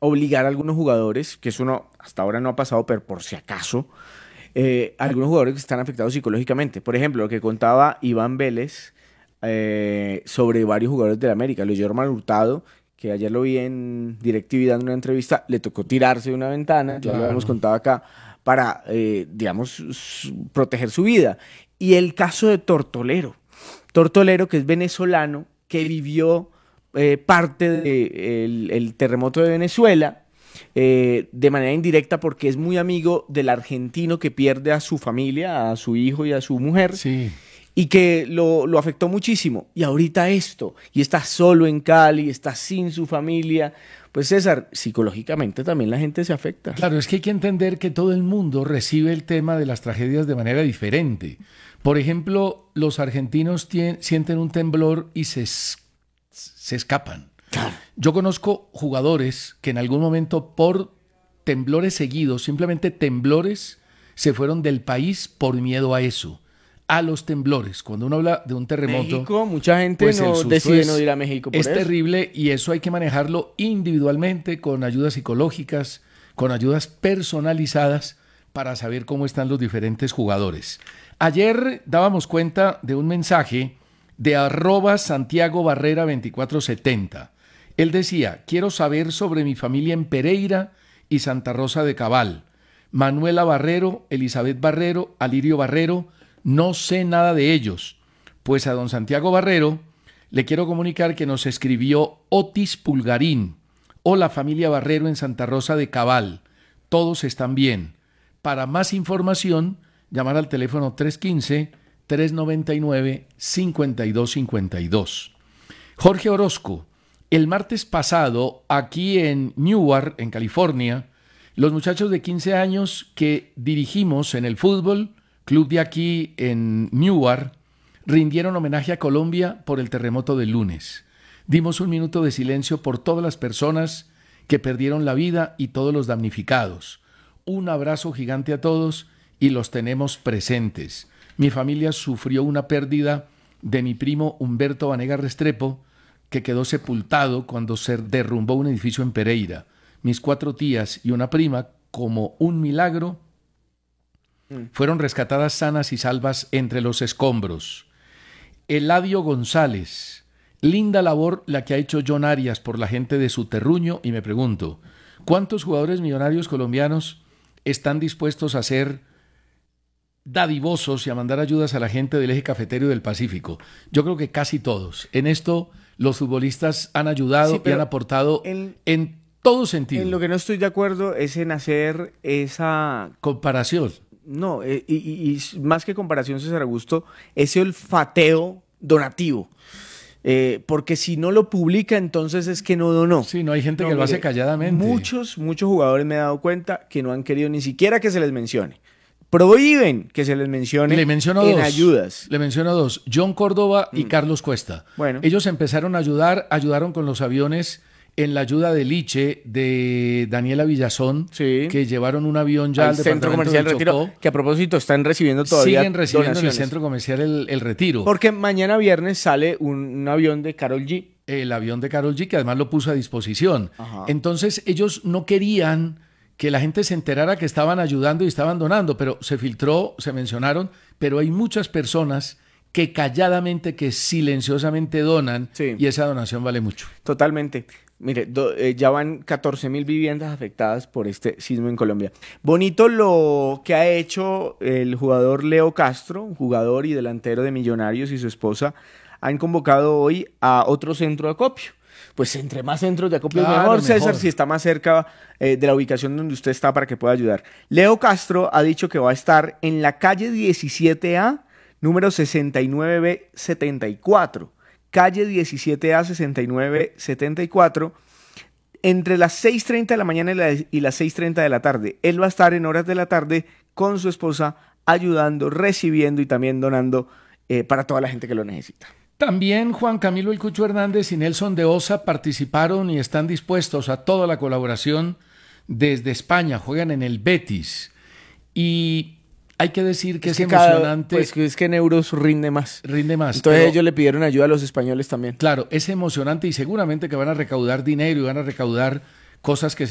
obligar a algunos jugadores, que eso no, hasta ahora no ha pasado, pero por si acaso, algunos jugadores que están afectados psicológicamente. Por ejemplo, lo que contaba Iván Vélez sobre varios jugadores de la América. Luis Germán Hurtado, que ayer lo vi en DirecTV dando una entrevista, le tocó tirarse de una ventana, ya lo habíamos contado acá, para, digamos, proteger su vida. Y el caso de Tortolero. Tortolero, que es venezolano, que vivió parte del terremoto de Venezuela de manera indirecta porque es muy amigo del argentino que pierde a su familia, a su hijo y a su mujer. Sí. Y que lo afectó muchísimo. Y ahorita esto, y está solo en Cali, está sin su familia. Pues César, psicológicamente también la gente se afecta. Claro, es que hay que entender que todo el mundo recibe el tema de las tragedias de manera diferente. Por ejemplo, los argentinos sienten un temblor y se escapan. Claro. Yo conozco jugadores que en algún momento por temblores seguidos, simplemente temblores, se fueron del país por miedo a eso, a los temblores. Cuando uno habla de un terremoto, México, mucha gente pues no decide no ir a México por es eso. terrible y eso hay que manejarlo individualmente con ayudas psicológicas, con ayudas personalizadas para saber cómo están los diferentes jugadores. Ayer dábamos cuenta de un mensaje de @SantiagoBarrera2470. Él decía: quiero saber sobre mi familia en Pereira y Santa Rosa de Cabal. Manuela Barrero, Elizabeth Barrero, Alirio Barrero, no sé nada de ellos. Pues a don Santiago Barrero le quiero comunicar que nos escribió Otis Pulgarín. Hola familia Barrero en Santa Rosa de Cabal. Todos están bien. Para más información, llamar al teléfono 315-399-5252. Jorge Orozco, el martes pasado, aquí en Newark, en California, los muchachos de 15 años que dirigimos en el fútbol, club de aquí en Newark, rindieron homenaje a Colombia por el terremoto del lunes. Dimos un minuto de silencio por todas las personas que perdieron la vida y todos los damnificados. Un abrazo gigante a todos y los tenemos presentes. Mi familia sufrió una pérdida de mi primo Humberto Vanegas Restrepo, que quedó sepultado cuando se derrumbó un edificio en Pereira. Mis 4 tías y una prima, como un milagro, fueron rescatadas sanas y salvas entre los escombros. Eladio González, linda labor la que ha hecho John Arias por la gente de su terruño, y me pregunto, ¿cuántos jugadores millonarios colombianos están dispuestos a ser dadivosos y a mandar ayudas a la gente del eje cafetero y del Pacífico? Yo creo que casi todos. En esto los futbolistas han ayudado y han aportado en todo sentido. En lo que no estoy de acuerdo es en hacer esa comparación. No, y más que comparación, César Augusto, ese olfateo donativo. Porque si no lo publica, entonces es que no donó. Sí, no, hay gente que lo hace calladamente. Muchos jugadores me he dado cuenta que no han querido ni siquiera que se les mencione. Prohíben que se les mencione ayudas. Le menciono 2, John Córdoba y Carlos Cuesta. Bueno. Ellos empezaron a ayudar, ayudaron con los aviones en la ayuda de Liche, de Daniela Villazón, sí, que llevaron un avión ya al Centro Comercial Retiro, que a propósito están recibiendo todavía siguen recibiendo donaciones en el Centro Comercial el Retiro. Porque mañana viernes sale un avión de Karol G. El avión de Karol G, que además lo puso a disposición. Ajá. Entonces ellos no querían que la gente se enterara que estaban ayudando y estaban donando, pero se filtró, se mencionaron, pero hay muchas personas que calladamente, que silenciosamente donan, sí, y esa donación vale mucho. Totalmente. Mire, ya van 14,000 viviendas afectadas por este sismo en Colombia. Bonito lo que ha hecho el jugador Leo Castro, jugador y delantero de Millonarios, y su esposa han convocado hoy a otro centro de acopio. Pues entre más centros de acopio mejor, César, si está más cerca de la ubicación donde usted está para que pueda ayudar. Leo Castro ha dicho que va a estar en la calle 17A, número 69B74. Calle 17A 6974, entre las 6:30 de la mañana y las 6:30 de la tarde. Él va a estar en horas de la tarde con su esposa ayudando, recibiendo y también donando para toda la gente que lo necesita. También Juan Camilo El Cucho Hernández y Nelson de Osa participaron y están dispuestos a toda la colaboración desde España. Juegan en el Betis y hay que decir que es emocionante. Pues es que en euros rinde más. Rinde más. Entonces ellos le pidieron ayuda a los españoles también. Claro, es emocionante y seguramente que van a recaudar dinero y van a recaudar cosas que